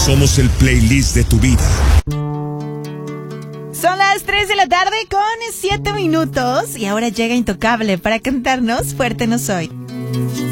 Somos el playlist de tu vida. Son las 3 de la tarde con 7 minutos y ahora llega Intocable para cantarnos Fuerte No Soy.